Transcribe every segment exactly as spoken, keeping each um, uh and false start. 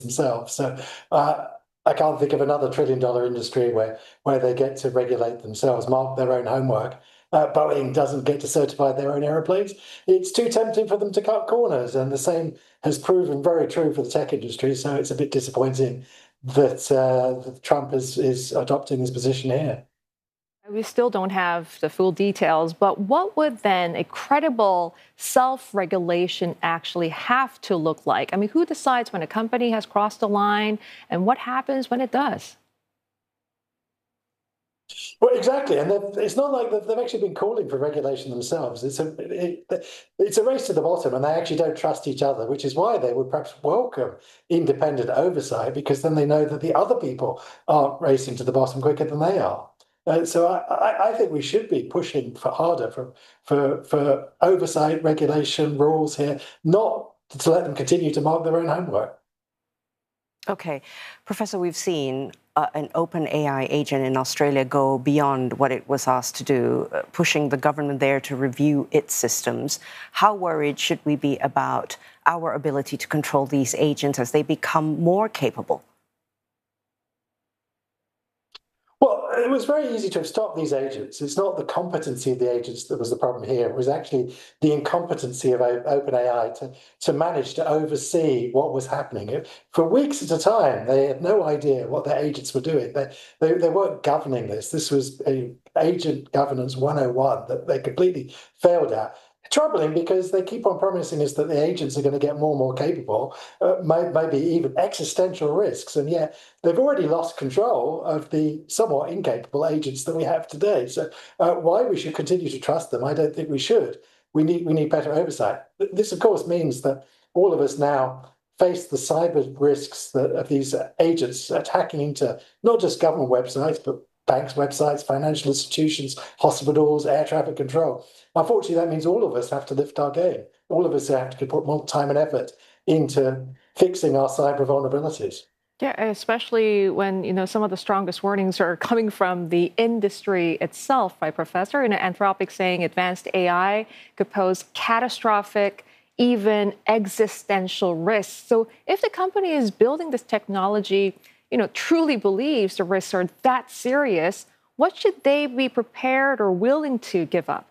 themselves. So uh, I can't think of another trillion dollar industry where, where they get to regulate themselves, mark their own homework. Uh, Boeing doesn't get to certify their own aeroplanes. It's too tempting for them to cut corners. And the same has proven very true for the tech industry. So it's a bit disappointing that, uh, that Trump is, is adopting this position here. We still don't have the full details, but what would then a credible self-regulation actually have to look like? I mean, who decides when a company has crossed the line and what happens when it does? Well, exactly, and it's not like they've, they've actually been calling for regulation themselves. It's a it, it's a race to the bottom, and they actually don't trust each other, which is why they would perhaps welcome independent oversight, because then they know that the other people aren't racing to the bottom quicker than they are. Uh, so I, I, I think we should be pushing for harder for for for oversight, regulation, rules here, not to let them continue to mark their own homework. Okay, Professor, we've seen uh, an open A I agent in Australia go beyond what it was asked to do, uh, pushing the government there to review its systems. How worried should we be about our ability to control these agents as they become more capable? Well, it was very easy to have stopped these agents. It's not the competency of the agents that was the problem here. It was actually the incompetency of OpenAI to, to manage to oversee what was happening. For weeks at a time, they had no idea what their agents were doing. They, they, they weren't governing this. This was a agent governance one oh one that they completely failed at. Troubling, because they keep on promising us that the agents are going to get more and more capable, uh, may, maybe even existential risks, and yet they've already lost control of the somewhat incapable agents that we have today. So uh, why we should continue to trust them, I don't think we should. We need we need better oversight. This, of course, means that all of us now face the cyber risks that of these agents attacking into not just government websites, but banks' websites, financial institutions, hospitals, air traffic control. Unfortunately, that means all of us have to lift our game. All of us have to put more time and effort into fixing our cyber vulnerabilities. Yeah, especially when, you know, some of the strongest warnings are coming from the industry itself, right, Professor? You know, Anthropic saying advanced A I could pose catastrophic, even existential risks. So if the company is building this technology, you know, truly believes the risks are that serious, what should they be prepared or willing to give up?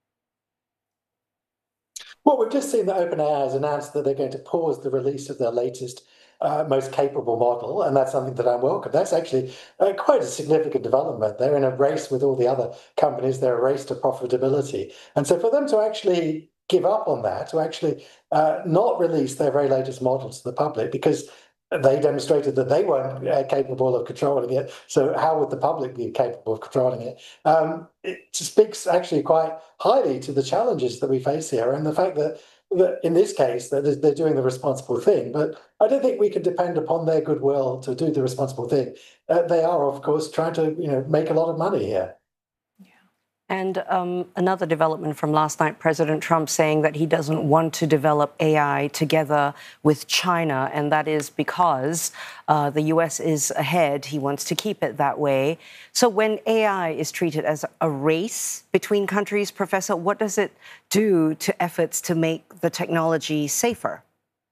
Well, we've just seen that OpenAI has announced that they're going to pause the release of their latest, uh, most capable model, and that's something that I welcome. That's actually uh, quite a significant development. They're in a race with all the other companies. They're a race to profitability. And so for them to actually give up on that, to actually uh, not release their very latest model to the public, because they demonstrated that they weren't uh, capable of controlling it. So how would the public be capable of controlling it? Um, it speaks actually quite highly to the challenges that we face here, and the fact that, that in this case that they're doing the responsible thing. But I don't think we can depend upon their goodwill to do the responsible thing. Uh, they are, of course, trying to you know make a lot of money here. And um, another development from last night, President Trump saying that he doesn't want to develop A I together with China, and that is because uh, the U S is ahead. He wants to keep it that way. So when A I is treated as a race between countries, Professor, what does it do to efforts to make the technology safer?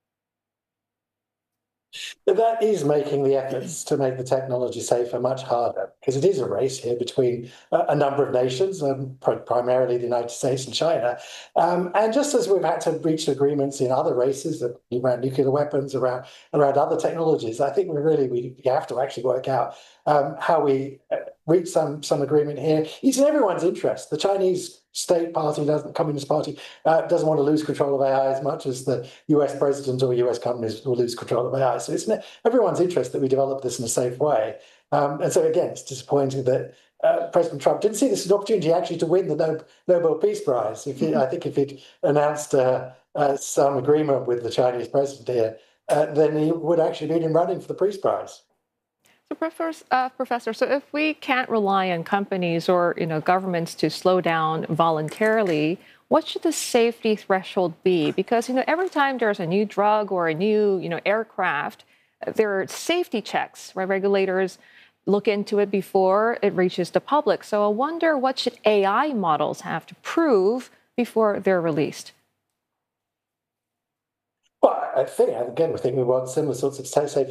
That is making the efforts to make the technology safer much harder, because it is a race here between a, a number of nations, um, pr primarily the United States and China. Um, and just as we've had to reach agreements in other races around nuclear weapons, around around other technologies, I think we really we, we have to actually work out um, how we uh, reach some some agreement here. It's in everyone's interest. The Chinese state party, doesn't Communist Party, uh, doesn't want to lose control of A I as much as the U S president or U S companies will lose control of A I. So it's in everyone's interest that we develop this in a safe way. Um, and so again, it's disappointing that uh, President Trump didn't see this as an opportunity actually to win the no Nobel Peace Prize. If he, I think if he'd announced uh, uh, some agreement with the Chinese president here, uh, then he would actually be in running for the Peace Prize. So, professor, uh, professor, so if we can't rely on companies or you know governments to slow down voluntarily, what should the safety threshold be? Because you know every time there's a new drug or a new you know aircraft, there are safety checks, right? Regulators look into it before it reaches the public. So I wonder, what should A I models have to prove before they're released? Well, I think again, we think we want similar sorts of safety